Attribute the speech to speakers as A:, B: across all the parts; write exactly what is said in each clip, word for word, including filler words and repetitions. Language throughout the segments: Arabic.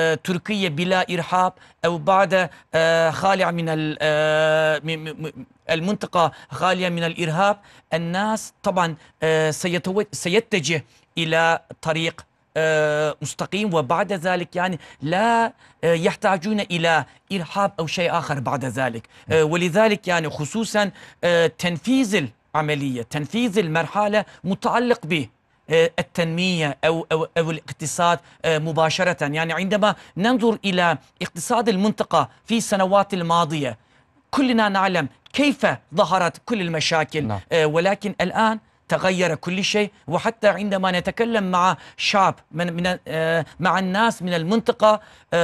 A: تركيا بلا إرهاب أو بعد خالع من المنطقة خالية من الإرهاب، الناس طبعا سيتجه إلى طريق مستقيم، وبعد ذلك يعني لا يحتاجون إلى إرهاب أو شيء آخر بعد ذلك. ولذلك يعني خصوصا تنفيذ العملية، تنفيذ المرحلة متعلق به التنمية أو, أو, أو الاقتصاد مباشرة. يعني عندما ننظر إلى اقتصاد المنطقة في السنوات الماضية كلنا نعلم كيف ظهرت كل المشاكل. نعم. ولكن الآن تغير كل شيء، وحتى عندما نتكلم مع شعب من, من مع الناس من المنطقة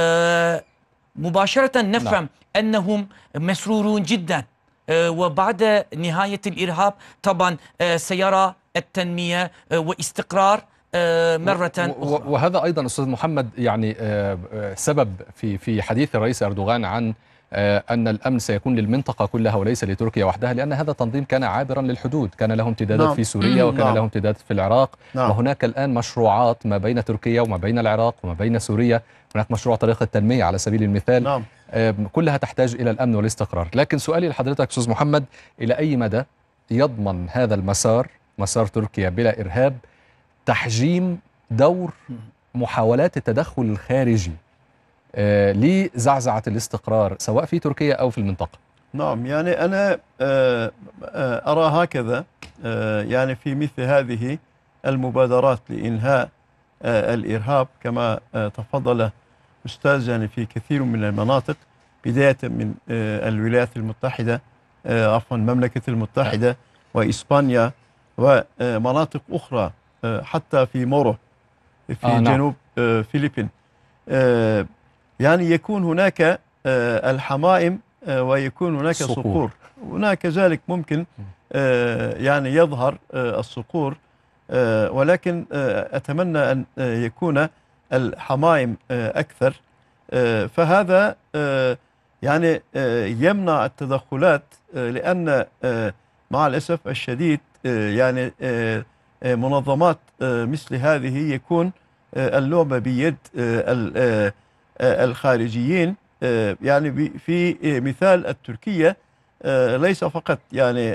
A: مباشرة نفهم نعم. أنهم مسرورون جدا، وبعد نهاية الإرهاب طبعا سيرى التنمية واستقرار مرة أخرى.
B: وهذا أيضا أستاذ محمد يعني سبب في في حديث الرئيس أردوغان عن أن الأمن سيكون للمنطقة كلها وليس لتركيا وحدها، لأن هذا التنظيم كان عابرا للحدود، كان له امتدادات نعم. في سوريا وكان نعم. له امتدادات في العراق نعم. وهناك الآن مشروعات ما بين تركيا وما بين العراق وما بين سوريا، هناك مشروع طريق التنمية على سبيل المثال نعم. كلها تحتاج إلى الأمن والاستقرار. لكن سؤالي لحضرتك أستاذ محمد، إلى أي مدى يضمن هذا المسار، مسار تركيا بلا إرهاب، تحجيم دور محاولات التدخل الخارجي آه لزعزعة الاستقرار سواء في تركيا أو في المنطقة؟
C: نعم، يعني أنا آه آه أرى هكذا، آه يعني في مثل هذه المبادرات لإنهاء آه الإرهاب كما آه تفضل أستاذ، يعني في كثير من المناطق بداية من آه الولايات المتحدة، آه عفوا المملكة المتحدة وإسبانيا ومناطق أخرى، آه حتى في مورو في آه جنوب آه فلبين، آه يعني يكون هناك آه الحمائم آه ويكون هناك صقور. صقور هناك كذلك ممكن آه يعني يظهر آه الصقور، آه ولكن آه أتمنى أن آه يكون الحمائم آه أكثر، آه فهذا آه يعني آه يمنع التدخلات، آه لأن آه مع الأسف الشديد آه يعني آه منظمات آه مثل هذه يكون آه اللعبة بيد آه الخارجيين. يعني في مثال التركية ليس فقط يعني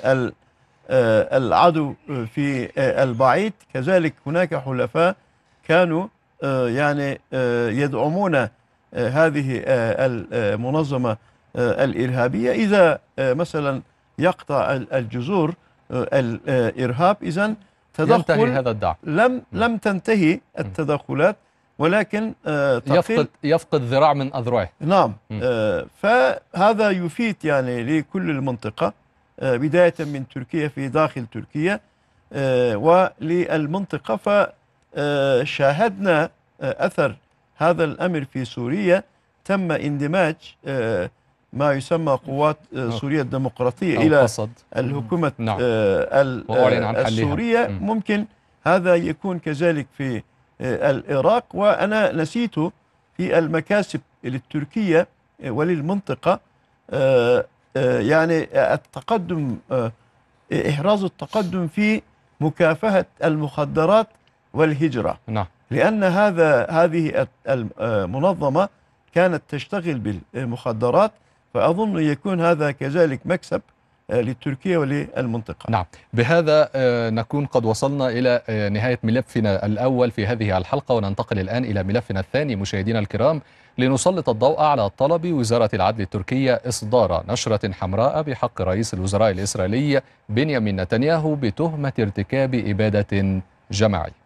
C: العدو في البعيد، كذلك هناك حلفاء كانوا يعني يدعمون هذه المنظمة الإرهابية. إذا مثلا يقطع الجذور الإرهاب إذن تدخل
B: ينتهي هذا الدعم.
C: لم لم تنتهي التدخلات، ولكن آه
B: يفقد يفقد ذراع من أذرعه.
C: نعم، آه فهذا يفيد يعني لكل المنطقة، آه بداية من تركيا في داخل تركيا آه وللمنطقة. فشاهدنا آه أثر هذا الأمر في سوريا، تم اندماج آه ما يسمى قوات آه سوريا الديمقراطية إلى الحكومة
B: نعم.
C: آه السورية. ممكن هذا يكون كذلك في العراق، وأنا نسيت في المكاسب للتركية وللمنطقة يعني التقدم، إحراز التقدم في مكافحة المخدرات والهجرة.
B: نعم.
C: لأن هذا هذه المنظمة كانت تشتغل بالمخدرات، فأظن يكون هذا كذلك مكسب لتركيا وللمنطقة.
B: نعم، بهذا نكون قد وصلنا إلى نهاية ملفنا الأول في هذه الحلقة، وننتقل الآن إلى ملفنا الثاني مشاهدينا الكرام، لنسلط الضوء على طلب وزارة العدل التركية إصدار نشرة حمراء بحق رئيس الوزراء الإسرائيلي بنيامين نتنياهو بتهمة ارتكاب إبادة جماعية.